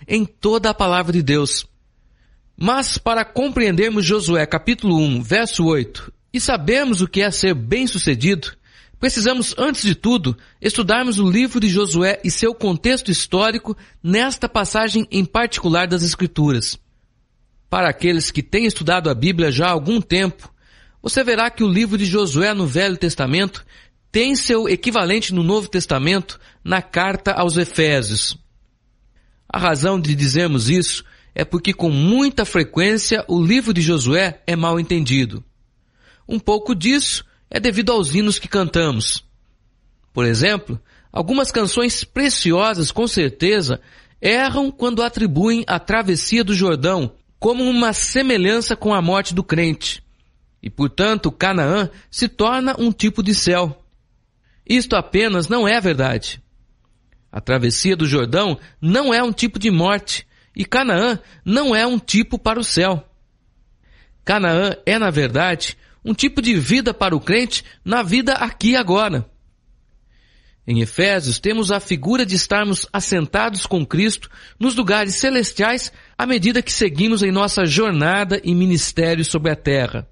em toda a palavra de Deus. Mas para compreendermos Josué capítulo 1, verso 8, e sabermos o que é ser bem-sucedido, precisamos, antes de tudo, estudarmos o livro de Josué e seu contexto histórico nesta passagem em particular das Escrituras. Para aqueles que têm estudado a Bíblia já há algum tempo, você verá que o livro de Josué no Velho Testamento tem seu equivalente no Novo Testamento na carta aos Efésios. A razão de dizermos isso é porque com muita frequência o livro de Josué é mal entendido. Um pouco disso é devido aos hinos que cantamos. Por exemplo, algumas canções preciosas com certeza erram quando atribuem a travessia do Jordão como uma semelhança com a morte do crente. E, portanto, Canaã se torna um tipo de céu. Isto apenas não é verdade. A travessia do Jordão não é um tipo de morte, e Canaã não é um tipo para o céu. Canaã é, na verdade, um tipo de vida para o crente na vida aqui e agora. Em Efésios temos a figura de estarmos assentados com Cristo nos lugares celestiais à medida que seguimos em nossa jornada e ministério sobre a terra.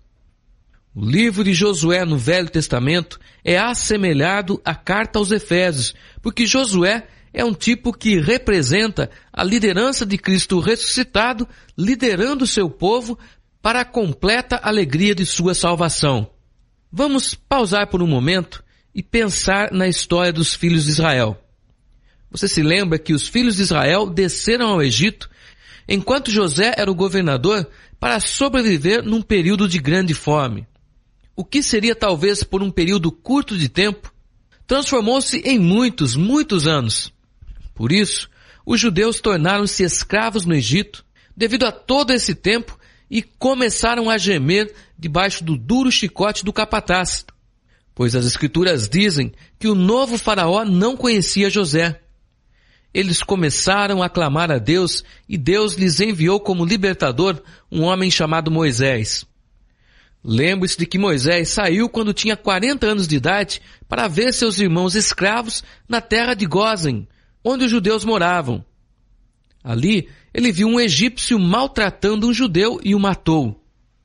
O livro de Josué no Velho Testamento é assemelhado à carta aos Efésios, porque Josué é um tipo que representa a liderança de Cristo ressuscitado, liderando seu povo para a completa alegria de sua salvação. Vamos pausar por um momento e pensar na história dos filhos de Israel. Você se lembra que os filhos de Israel desceram ao Egito enquanto José era o governador para sobreviver num período de grande fome. O que seria talvez por um período curto de tempo, transformou-se em muitos, muitos anos. Por isso, os judeus tornaram-se escravos no Egito devido a todo esse tempo e começaram a gemer debaixo do duro chicote do capataz, pois as Escrituras dizem que o novo faraó não conhecia José. Eles começaram a clamar a Deus e Deus lhes enviou como libertador um homem chamado Moisés. Lembre-se de que Moisés saiu quando tinha 40 anos de idade para ver seus irmãos escravos na terra de Gósen, onde os judeus moravam. Ali, ele viu um egípcio maltratando um judeu e o matou.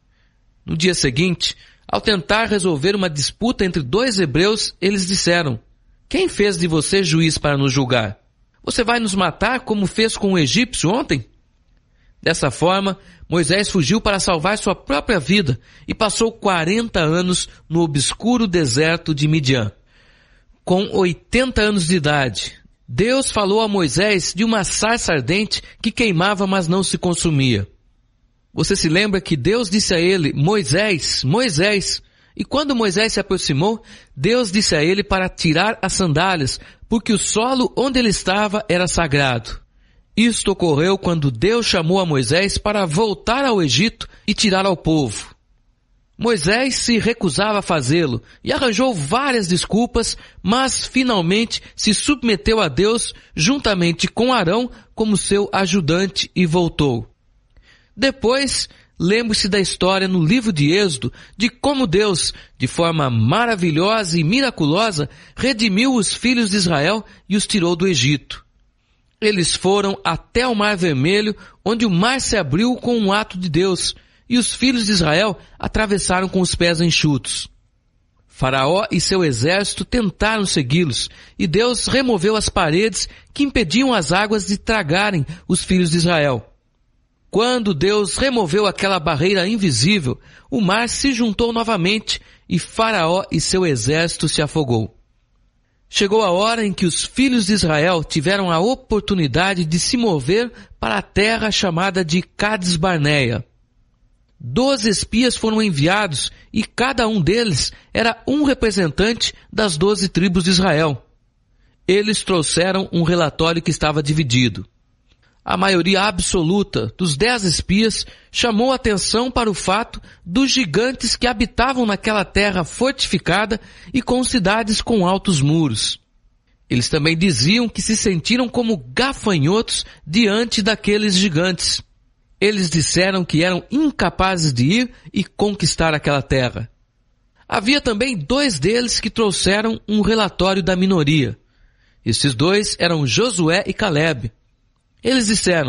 No dia seguinte, ao tentar resolver uma disputa entre dois hebreus, eles disseram: "Quem fez de você juiz para nos julgar? Você vai nos matar como fez com o egípcio ontem?" Dessa forma, Moisés fugiu para salvar sua própria vida e passou 40 anos no obscuro deserto de Midian. Com 80 anos de idade, Deus falou a Moisés de uma sarça ardente que queimava, mas não se consumia. Você se lembra que Deus disse a ele: "Moisés, Moisés", e quando Moisés se aproximou, Deus disse a ele para tirar as sandálias, porque o solo onde ele estava era sagrado. Isto ocorreu quando Deus chamou a Moisés para voltar ao Egito e tirar ao povo. Moisés se recusava a fazê-lo e arranjou várias desculpas, mas finalmente se submeteu a Deus juntamente com Arão como seu ajudante e voltou. Depois, lembre-se da história no livro de Êxodo de como Deus, de forma maravilhosa e miraculosa, redimiu os filhos de Israel e os tirou do Egito. Eles foram até o Mar Vermelho, onde o mar se abriu com um ato de Deus, e os filhos de Israel atravessaram com os pés enxutos. Faraó e seu exército tentaram segui-los, e Deus removeu as paredes que impediam as águas de tragarem os filhos de Israel. Quando Deus removeu aquela barreira invisível, o mar se juntou novamente, e Faraó e seu exército se afogou. Chegou a hora em que os filhos de Israel tiveram a oportunidade de se mover para a terra chamada de Cades Barneia. 12 espias foram enviados e cada um deles era um representante das 12 tribos de Israel. Eles trouxeram um relatório que estava dividido. A maioria absoluta dos 10 espias chamou atenção para o fato dos gigantes que habitavam naquela terra fortificada e com cidades com altos muros. Eles também diziam que se sentiram como gafanhotos diante daqueles gigantes. Eles disseram que eram incapazes de ir e conquistar aquela terra. Havia também 2 deles que trouxeram um relatório da minoria. Esses 2 eram Josué e Calebe. Eles disseram: